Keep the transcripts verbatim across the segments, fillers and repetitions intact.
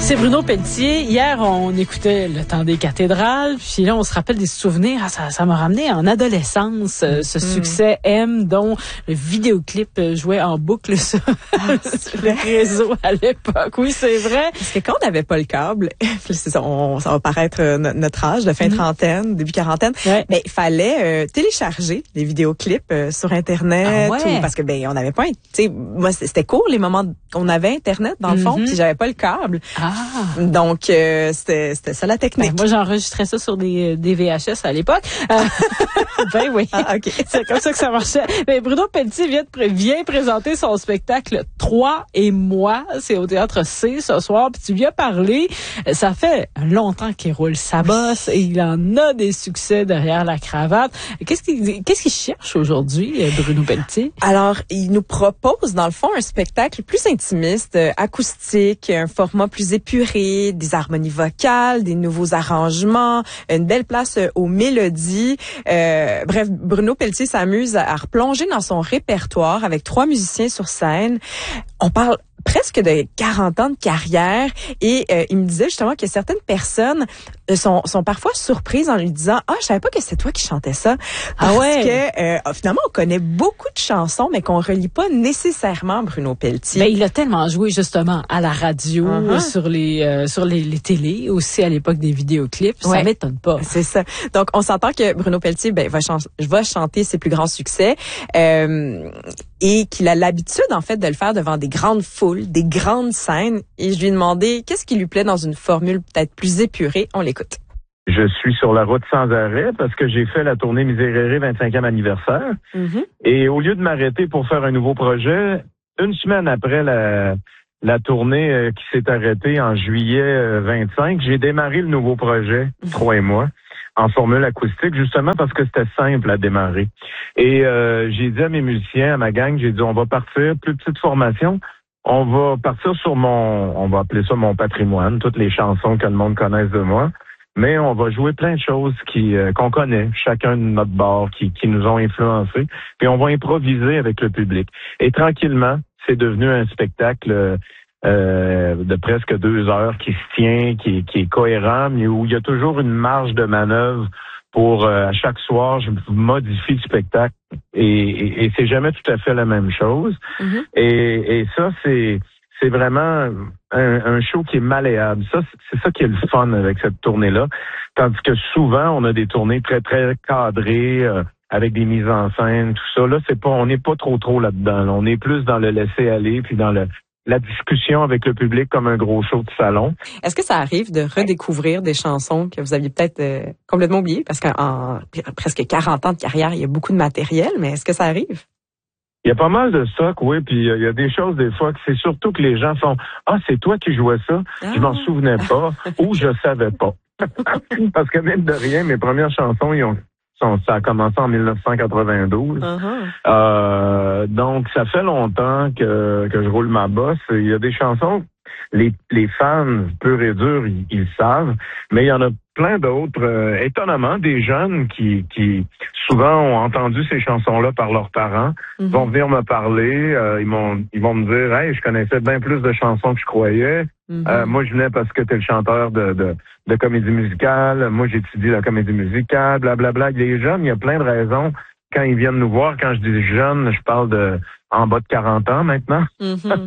C'est Bruno Pelletier. Hier, on écoutait le temps des cathédrales, puis là, on se rappelle des souvenirs. Ah, ça, ça m'a ramené en adolescence, euh, ce mm. succès M, dont le vidéoclip jouait en boucle sur, ah, sur les réseaux à l'époque. Oui, c'est vrai. Parce que quand on n'avait pas le câble, c'est ça, on, ça va paraître notre âge, de fin mm. trentaine, début quarantaine, ouais. mais il fallait euh, télécharger les vidéoclips euh, sur Internet, ah ouais. ou, parce que ben on n'avait pas, tu sais, moi c'était court les moments qu'on avait Internet dans le fond, mm-hmm. puis j'avais pas le câble. Ah. Donc, euh, c'était, c'était ça la technique. Ben, moi, j'enregistrais ça sur des, des V H S à l'époque. Euh, ben oui, ah, okay. C'est comme ça que ça marchait. Mais Bruno Pelletier vient, de, vient présenter son spectacle Trois et moi. C'est au Théâtre C ce soir. Puis tu viens parler. Ça fait longtemps qu'il roule sa bosse et il en a des succès derrière la cravate. Qu'est-ce qu'il, qu'est-ce qu'il cherche aujourd'hui, Bruno Pelletier? Alors, il nous propose, dans le fond, un spectacle plus intimiste, acoustique, un format plus épuré, des harmonies vocales, des nouveaux arrangements, une belle place aux mélodies. Euh, bref, Bruno Pelletier s'amuse à, à replonger dans son répertoire avec trois musiciens sur scène. On parle presque de quarante ans de carrière et euh, il me disait justement que certaines personnes sont, sont parfois surprises en lui disant « Ah, je savais pas que c'était toi qui chantais ça. » Parce ah ouais. que euh, finalement, on connaît beaucoup de chansons, mais qu'on relie pas nécessairement Bruno Pelletier. Ben, il a tellement joué justement à la radio, uh-huh. sur les euh, sur les, les télés, aussi à l'époque des vidéoclips. Ouais. Ça m'étonne pas. C'est ça. Donc, on s'entend que Bruno Pelletier ben, va, chan- va chanter ses plus grands succès euh, et qu'il a l'habitude, en fait, de le faire devant des grandes foules, des grandes scènes. Et je lui ai demandé qu'est-ce qui lui plaît dans une formule peut-être plus épurée. On l'écoute. Je suis sur la route sans arrêt parce que j'ai fait la tournée Miserere vingt-cinquième anniversaire. Mm-hmm. Et au lieu de m'arrêter pour faire un nouveau projet, une semaine après la, la tournée euh, qui s'est arrêtée en juillet euh, vingt-cinq, j'ai démarré le nouveau projet, mm-hmm. Trois et moi, en formule acoustique, justement parce que c'était simple à démarrer. Et euh, j'ai dit à mes musiciens, à ma gang, j'ai dit on va partir, plus petite formation. On va partir sur mon, on va appeler ça mon patrimoine, toutes les chansons que le monde connaisse de moi. Mais on va jouer plein de choses qui euh, qu'on connaît, chacun de notre bord, qui, qui nous ont influencés. Puis on va improviser avec le public. Et tranquillement, c'est devenu un spectacle euh, de presque deux heures qui se tient, qui, qui est cohérent, mais où il y a toujours une marge de manœuvre pour, euh, à chaque soir, je modifie le spectacle. Et, et, et c'est jamais tout à fait la même chose. Mm-hmm. Et, et ça, c'est... C'est vraiment un, un show qui est malléable. Ça, c'est ça qui est le fun avec cette tournée-là. Tandis que souvent, on a des tournées très, très cadrées, euh, avec des mises en scène, tout ça. Là, c'est pas, on n'est pas trop, trop là-dedans. Là. On est plus dans le laisser aller, puis dans le la discussion avec le public comme un gros show de salon. Est-ce que ça arrive de redécouvrir des chansons que vous aviez peut-être euh, complètement oubliées? Parce qu'en presque quarante ans de carrière, il y a beaucoup de matériel, mais est-ce que ça arrive? Il y a pas mal de stock, oui, puis il y a des choses des fois que c'est surtout que les gens font « Ah, c'est toi qui jouais ça? Ah. Je m'en souvenais pas ou je savais pas. » Parce que même de rien, mes premières chansons, ils ont, sont, ça a commencé en dix-neuf cent quatre-vingt-douze. Uh-huh. Euh, donc, ça fait longtemps que, que je roule ma bosse. Il y a des chansons, les, les fans purs et durs, ils, ils savent, mais il y en a plein d'autres, euh, étonnamment, des jeunes qui, qui souvent ont entendu ces chansons-là par leurs parents, mm-hmm. vont venir me parler, euh, ils vont ils vont me dire « Hey, je connaissais bien plus de chansons que je croyais. Mm-hmm. Euh, moi, je venais parce que t'es le chanteur de, de, de comédie musicale. Moi, j'étudie la comédie musicale, blablabla. » Les jeunes, il y a plein de raisons. Quand ils viennent nous voir, quand je dis jeunes, je parle de en bas de quarante ans maintenant. Mm-hmm.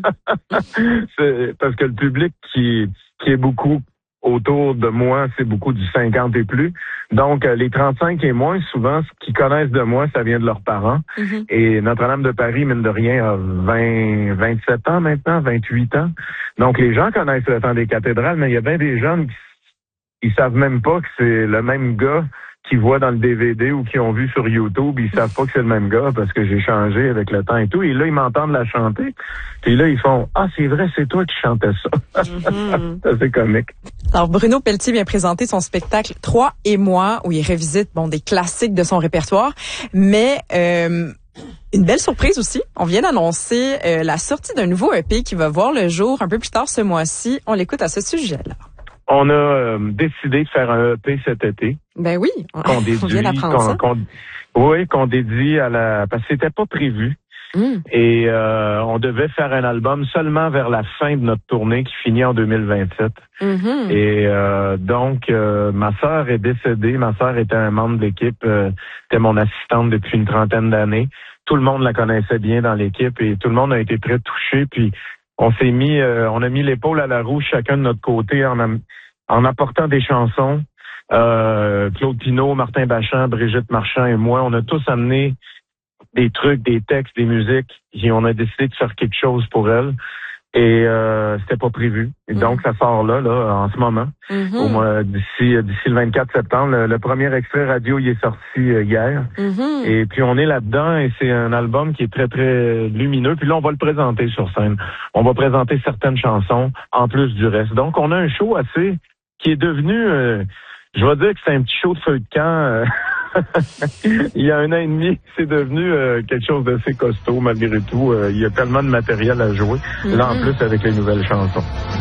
C'est parce que le public qui, qui est beaucoup autour de moi, c'est beaucoup du cinquante et plus. Donc, euh, les trente-cinq et moins, souvent, ce qu'ils connaissent de moi, ça vient de leurs parents. Mm-hmm. Et Notre-Dame de Paris, mine de rien, a vingt, vingt-sept ans maintenant, vingt-huit ans. Donc, les gens connaissent le temps des cathédrales, mais il y a bien des jeunes qui ils savent même pas que c'est le même gars qu'ils voient dans le D V D ou qui ont vu sur YouTube. Ils savent pas que c'est le même gars parce que j'ai changé avec le temps et tout. Et là, ils m'entendent la chanter. Puis là, ils font « Ah, c'est vrai, c'est toi qui chantais ça. Mm-hmm. » C'est assez comique. Alors, Bruno Pelletier vient présenter son spectacle « Trois et moi » où il revisite bon des classiques de son répertoire. Mais euh, une belle surprise aussi. On vient d'annoncer euh, la sortie d'un nouveau E P qui va voir le jour un peu plus tard ce mois-ci. On l'écoute à ce sujet-là. On a euh, décidé de faire un E P cet été. Ben oui, qu'on dédie, on vient d'apprendre ça. Qu'on, qu'on, oui, qu'on dédie à la... Parce que c'était pas prévu. Mm. Et euh, on devait faire un album seulement vers la fin de notre tournée qui finit en deux mille vingt-sept. Mm-hmm. Et euh, donc, euh, ma sœur est décédée. Ma sœur était un membre de l'équipe. Euh, était mon assistante depuis une trentaine d'années. Tout le monde la connaissait bien dans l'équipe et tout le monde a été très touché. Puis on s'est mis, euh, on a mis l'épaule à la roue chacun de notre côté en, am- en apportant des chansons. Euh, Claude Pinault, Martin Bachand, Brigitte Marchand et moi, on a tous amené des trucs, des textes, des musiques, et on a décidé de faire quelque chose pour elle. Et euh, c'était pas prévu. Et mmh. donc, ça sort là, là, en ce moment. Mmh. Au mois, d'ici, d'ici le vingt-quatre septembre. Le, le premier extrait radio, il est sorti euh, hier. Mmh. Et puis, on est là-dedans et c'est un album qui est très, très lumineux. Puis là, on va le présenter sur scène. On va présenter certaines chansons en plus du reste. Donc, on a un show assez qui est devenu... Euh, je vais dire que c'est un petit show de feu de camp. Euh, il y a un an et demi, c'est devenu euh, quelque chose d'assez costaud malgré tout. Euh, il y a tellement de matériel à jouer. Mm-hmm. Là, en plus, avec les nouvelles chansons.